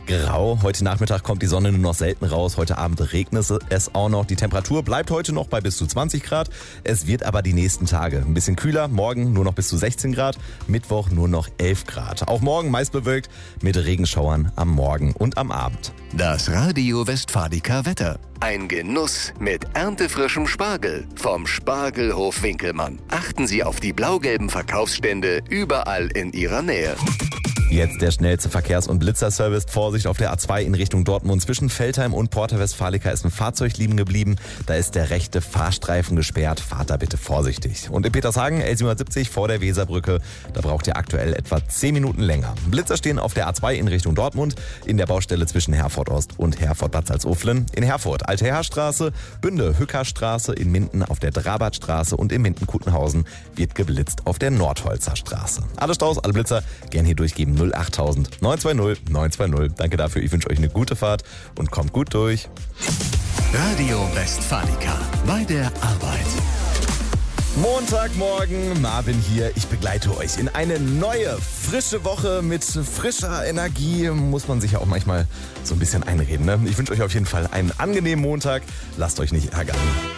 grau. Heute Nachmittag kommt die Sonne nur noch selten raus. Heute Abend regnet es auch noch. Die Temperatur bleibt heute noch bei bis zu 20 Grad. Es wird aber die nächsten Tage ein bisschen kühler. Morgen nur noch bis zu 16 Grad. Mittwoch nur noch 11 Grad. Auch morgen meist bewölkt mit Regenschauern am Morgen und am Abend. Das Radio Westfalica Wetter. Ein Genuss mit erntefrischem Spargel vom Spargelhof Winkelmann. Achten Sie auf die blau-gelben Verkaufsstände überall in Ihrer Nähe. Jetzt der schnellste Verkehrs- und Blitzerservice. Vorsicht auf der A2 in Richtung Dortmund. Zwischen Veltheim und Porta Westfalica ist ein Fahrzeug liegen geblieben. Da ist der rechte Fahrstreifen gesperrt. Fahrt da bitte vorsichtig. Und in Petershagen, L770 vor der Weserbrücke, da braucht ihr aktuell etwa 10 Minuten länger. Blitzer stehen auf der A2 in Richtung Dortmund, in der Baustelle zwischen Herford Ost und Herford Bad Salzuflen. In Herford Alte Herrstraße, Bünde Hückerstraße, in Minden auf der Drabartstraße und in Minden-Kutenhausen wird geblitzt auf der Nordholzer Straße. Alle Staus, alle Blitzer, gern hier durchgeben. 08000 920 920. Danke dafür, ich wünsche euch eine gute Fahrt und kommt gut durch. Radio Westfalica bei der Arbeit. Montagmorgen, Marvin hier. Ich begleite euch in eine neue, frische Woche mit frischer Energie. Muss man sich ja auch manchmal so ein bisschen einreden, ne? Ich wünsche euch auf jeden Fall einen angenehmen Montag. Lasst euch nicht ärgern.